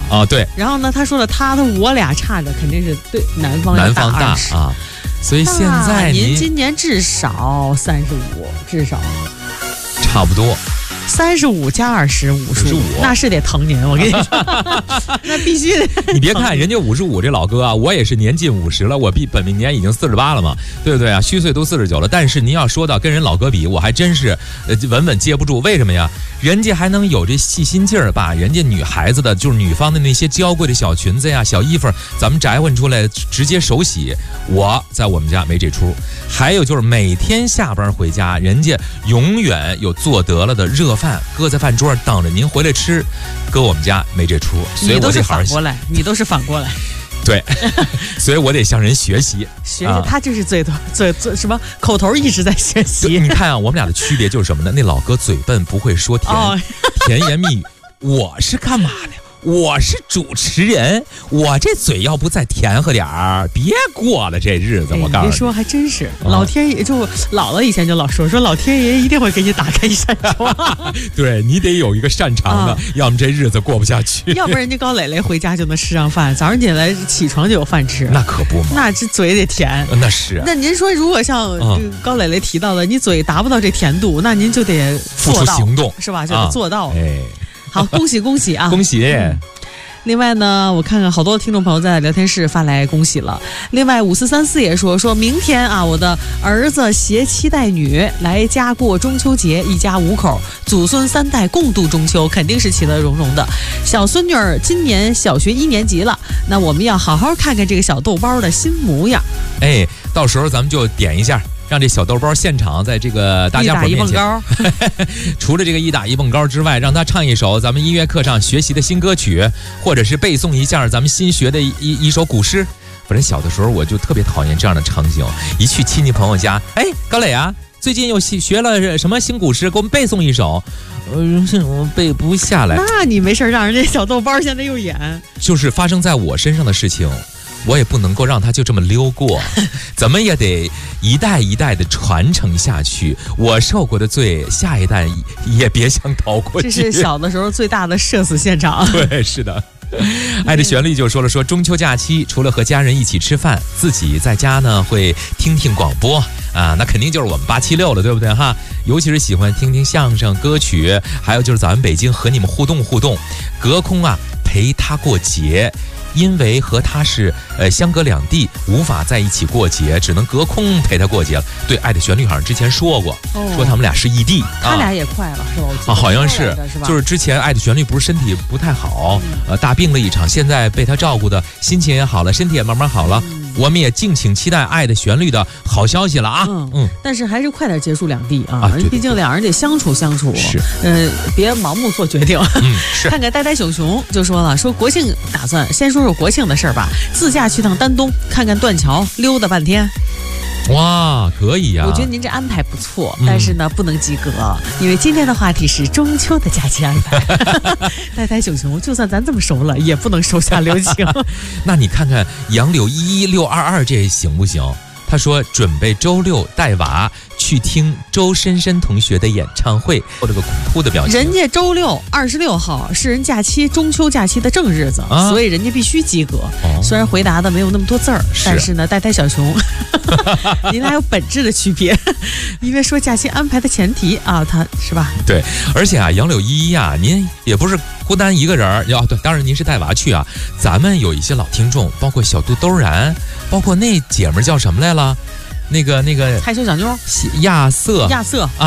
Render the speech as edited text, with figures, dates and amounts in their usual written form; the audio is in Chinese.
啊，对。 然后呢，他说了我俩差的肯定是对南方要大20 啊，所以现在您今年至少35，至少差不多。 35加20，55，那是得疼您，我跟你说，那必须得。 你别看人家55这老哥啊，我也是年近50了，我本命年已经48了嘛，对不对啊？虚岁都49了，但是您要说到跟人老哥比，我还真是稳稳接不住。为什么呀？人家还能有这细心劲儿，把人家女孩子的，就是女方的那些娇贵的小裙子呀、小衣服，咱们摘混出来直接手洗。我在我们家没这出。还有就是每天下班回家，人家永远有做得了的热饭搁在饭桌上等着您回来吃，搁我们家没这出，所以我得好好。 你都是反过来。 对，所以我得向人学习。 他就是最什么口头一直在学习。 你看啊，我们俩的区别就是什么呢？那老哥嘴笨，不会说甜言蜜语，我是干嘛的？我是主持人，我这嘴要不再甜和点儿，别过了这日子。我告诉你， 别说还真是，老天爷就姥姥以前就老说老天爷一定会给你打开一扇窗。 对，你得有一个擅长的，要么这日子过不下去。 要不然人家高磊磊回家就能吃上饭，早上起来起床就有饭吃。 那可不嘛， 那这嘴得甜。 那是。 那您说，如果像高磊磊提到的，你嘴达不到这甜度，那您就得付出行动， 是吧？就得做到。 哎。 好，恭喜恭喜啊！ 恭喜！ 另外呢，我看看好多听众朋友在聊天室发来恭喜了。另外5434也说明天啊，我的儿子携妻带女来家过中秋节，一家5口，祖孙3代共度中秋，肯定是其乐融融的。小孙女儿今年小学1年级了，那我们要好好看看这个小豆包的新模样。 哎，到时候咱们就点一下。让这小豆包现场在这个大家伙面前，除了这个一打一蹦高之外，让他唱一首咱们音乐课上学习的新歌曲，或者是背诵一下咱们新学的一首古诗。反正小的时候我就特别讨厌这样的场景，一去亲戚朋友家，哎，高磊啊，最近又学了什么新古诗，给我们背诵一首。我背不下来。 那你没事让人家小豆包现在又演， 就是发生在我身上的事情。我也不能够让他就这么溜过，怎么也得一代一代的传承下去。我受过的罪，下一代也别想逃过去。 这是小的时候最大的社死现场。 对，是的。爱的旋律就说中秋假期除了和家人一起吃饭，自己在家呢会听听广播啊，那肯定就是我们876了，对不对哈？尤其是喜欢听听相声歌曲，还有就是咱们北京和你们互动，隔空啊陪他过节。因为和他是相隔2地，无法在一起过节，只能隔空陪他过节了。对，爱的旋律好像之前说过，说他们俩是异地， 他俩也快了是吧？ 好像是，就是之前爱的旋律不是身体不太好，大病了一场，现在被他照顾的心情也好了，身体也慢慢好了。我们也敬请期待爱的旋律的好消息了啊！ 但是还是快点结束2地啊！ 对， 毕竟2人得相处。 是， 别盲目做决定。 是。 看看呆呆熊熊就说了，国庆打算先说国庆的事儿吧，自驾去趟丹东，看看断桥，溜达半天。 哇，可以呀！ 我觉得您这安排不错，但是呢不能及格，因为今天的话题是中秋的假期安排。呆呆熊熊，就算咱这么熟了，也不能手下留情。 那你看看杨柳11622这行不行？他说准备周6带娃去听周深深同学的演唱会，我这个哭的表情。 人家周6 26号是人假期，中秋假期的正日子，所以人家必须及格。虽然回答的没有那么多字儿，但是呢，呆呆小熊，您还有本质的区别，因为说假期安排的前提啊，他是吧？ 对，而且啊，杨柳依依啊，您也不是孤单一个人要对，当然您是带娃去啊。咱们有一些老听众，包括小肚兜然，包括那姐们儿叫什么来了？那个害羞小妞亚瑟啊。